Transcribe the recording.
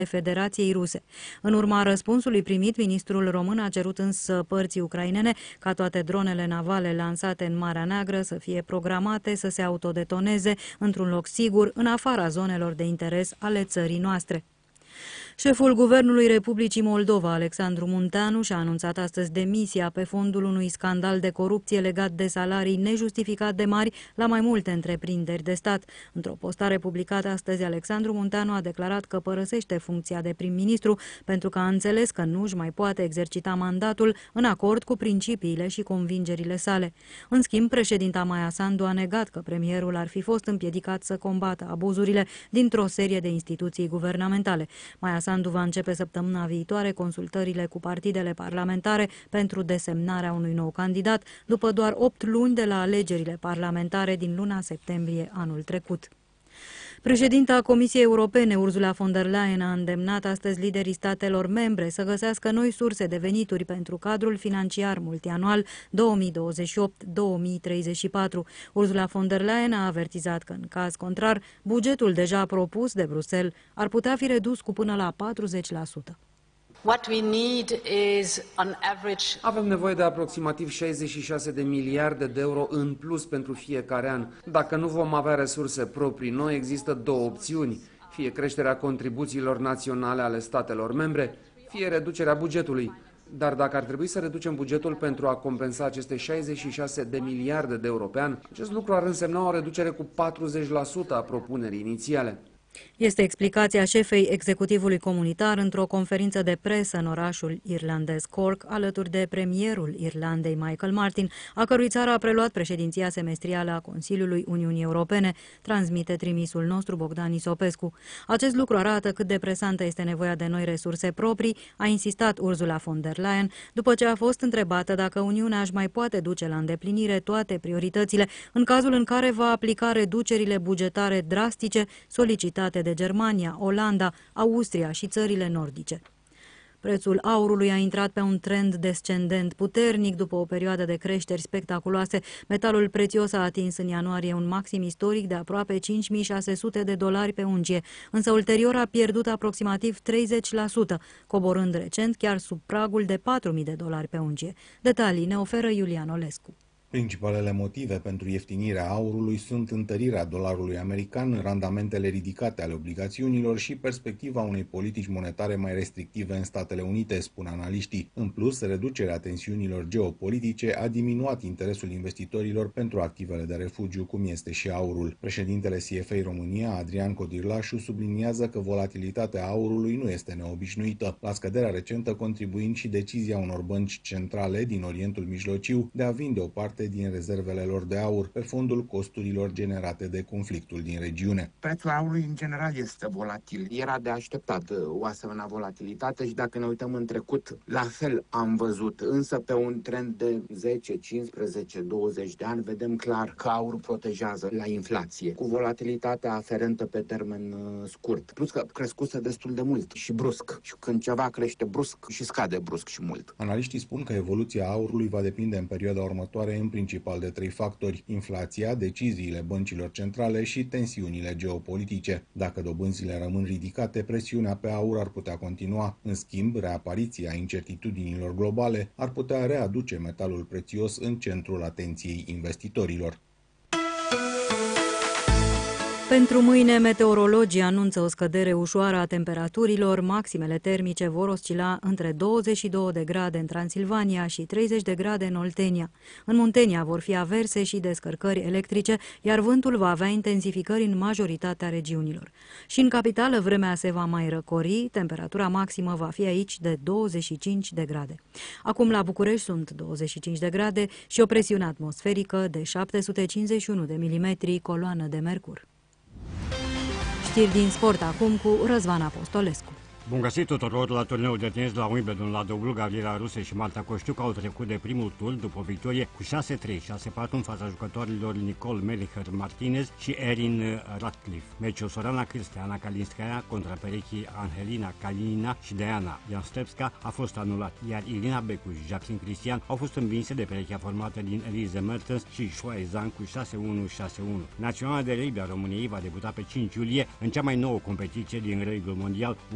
Federației Ruse. În urma răspunsului primit, ministrul român a cerut însă părții ucrainene ca toate dronele navale lansate în Marea Neagră să fie programate să se autodetoneze într-un loc sigur, în afara zonelor de interes ale țării noastre. Șeful Guvernului Republicii Moldova, Alexandru Munteanu, și-a anunțat astăzi demisia pe fondul unui scandal de corupție legat de salarii nejustificat de mari la mai multe întreprinderi de stat. Într-o postare publicată astăzi, Alexandru Munteanu a declarat că părăsește funcția de prim-ministru pentru că a înțeles că nu își mai poate exercita mandatul în acord cu principiile și convingerile sale. În schimb, președinta Maia Sandu a negat că premierul ar fi fost împiedicat să combată abuzurile dintr-o serie de instituții guvernamentale. Maia Sandu va începe săptămâna viitoare consultările cu partidele parlamentare pentru desemnarea unui nou candidat, după doar 8 luni de la alegerile parlamentare din luna septembrie anul trecut. Președinta Comisiei Europene, Ursula von der Leyen, a îndemnat astăzi liderii statelor membre să găsească noi surse de venituri pentru cadrul financiar multianual 2028-2034. Ursula von der Leyen a avertizat că, în caz contrar, bugetul deja propus de Bruxelles ar putea fi redus cu până la 40%. Avem nevoie de aproximativ 66 de miliarde de euro în plus pentru fiecare an. Dacă nu vom avea resurse proprii noi, există două opțiuni: fie creșterea contribuțiilor naționale ale statelor membre, fie reducerea bugetului. Dar dacă ar trebui să reducem bugetul pentru a compensa aceste 66 de miliarde de euro pe an, acest lucru ar însemna o reducere cu 40% a propunerii inițiale. Este explicația șefei executivului comunitar într-o conferință de presă în orașul irlandez Cork, alături de premierul Irlandei Michael Martin, a cărui țară a preluat președinția semestrială a Consiliului Uniunii Europene, transmite trimisul nostru Bogdan Isopescu. Acest lucru arată cât de presantă este nevoia de noi resurse proprii, a insistat Ursula von der Leyen, după ce a fost întrebată dacă Uniunea își mai poate duce la îndeplinire toate prioritățile în cazul în care va aplica reducerile bugetare drastice solicitate de Germania, Olanda, Austria și țările nordice. Prețul aurului a intrat pe un trend descendent puternic după o perioadă de creșteri spectaculoase. Metalul prețios a atins în ianuarie un maxim istoric de aproape $5.600 pe uncie, însă ulterior a pierdut aproximativ 30%, coborând recent chiar sub pragul de $4.000 pe uncie. Detalii ne oferă Iulian Olescu. Principalele motive pentru ieftinirea aurului sunt întărirea dolarului american, randamentele ridicate ale obligațiunilor și perspectiva unei politici monetare mai restrictive în Statele Unite, spun analiștii. În plus, reducerea tensiunilor geopolitice a diminuat interesul investitorilor pentru activele de refugiu, cum este și aurul. Președintele CFA România, Adrian Codirlașu, subliniază că volatilitatea aurului nu este neobișnuită, la scăderea recentă contribuind și decizia unor bănci centrale din Orientul Mijlociu de a vinde o parte din rezervele lor de aur pe fondul costurilor generate de conflictul din regiune. Prețul aurului în general este volatil. Era de așteptat o asemenea volatilitate și dacă ne uităm în trecut, la fel am văzut, însă pe un trend de 10, 15, 20 de ani vedem clar că aurul protejează la inflație, cu volatilitatea aferentă pe termen scurt. Plus că crescuse destul de mult și brusc. Și când ceva crește brusc și scade brusc și mult. Analiștii spun că evoluția aurului va depinde în perioada următoare în principal de 3 factori: inflația, deciziile băncilor centrale și tensiunile geopolitice. Dacă dobânzile rămân ridicate, presiunea pe aur ar putea continua. În schimb, reapariția incertitudinilor globale ar putea readuce metalul prețios în centrul atenției investitorilor. Pentru mâine, meteorologii anunță o scădere ușoară a temperaturilor. Maximele termice vor oscila între 22 de grade în Transilvania și 30 de grade în Oltenia. În Muntenia vor fi averse și descărcări electrice, iar vântul va avea intensificări în majoritatea regiunilor. Și în capitală vremea se va mai răcori, temperatura maximă va fi aici de 25 de grade. Acum la București sunt 25 de grade și o presiune atmosferică de 751 de milimetri, coloană de mercur. Știri din sport acum cu Răzvan Apostolescu. Bun găsit tuturor la turneul de tenis de la Wimbledon la dublu. Gabriela Ruse și Marta Coștiuc au trecut de primul tur după o victorie cu 6-3, 6-4 în fața jucătorilor Nicole Melicher Martinez și Erin Ratcliffe. Meciul Sorana Cârstea, Ana Kalinskaya contra perechii Angelina Kalinina și Diana Janstepska a fost anulat, iar Irina Becu și Jacqueline Cristian au fost învinse de perechea formată din Elise Mertens și Shuai Zhang cu 6-1, 6-1. Naționala de rugby a României va debuta pe 5 iulie în cea mai nouă competiție din rugby mondial